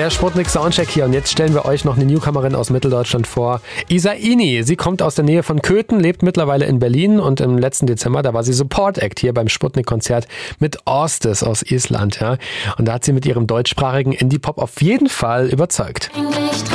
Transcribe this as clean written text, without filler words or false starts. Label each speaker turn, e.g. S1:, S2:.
S1: Der Sputnik Soundcheck hier und jetzt stellen wir euch noch eine Newcomerin aus Mitteldeutschland vor. Isaini, sie kommt aus der Nähe von Köthen, lebt mittlerweile in Berlin und im letzten Dezember, da war sie Support Act hier beim Sputnik-Konzert mit Orsted aus Island. Ja. Und da hat sie mit ihrem deutschsprachigen Indie-Pop auf jeden Fall überzeugt.